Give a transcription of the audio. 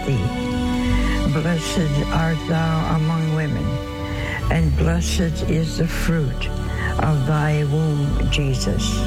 thee. Blessed art thou among women, and blessed is the fruit of thy womb, Jesus.